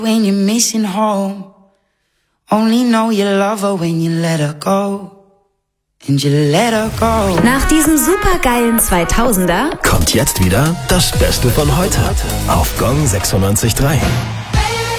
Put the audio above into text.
When you're missing home, only know you love her when you let her go. And you let her go. Nach diesem supergeilen 2000er kommt jetzt wieder das Beste von heute auf Gong 96.3.